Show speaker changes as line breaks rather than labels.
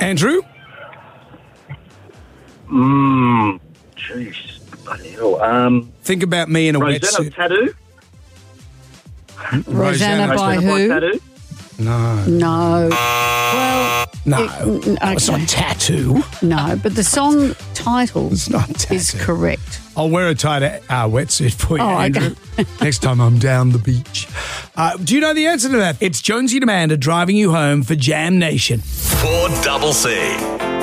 Andrew?
Jeez. Bloody hell.
Think about me in a
Rosanna
wetsuit.
Tattoo?
Rosanna by
Rosanna
who?
Tattoo?
No.
No. Well,
No.
okay.
It's not tattoo.
No, but the song title
It's not tattoo.
is correct.
I'll wear a tight wetsuit for you,
Oh, okay.
Andrew. Next time I'm down the beach. Do you know the answer to that? It's Jonesy and Amanda driving you home for Jam Nation.
4CC.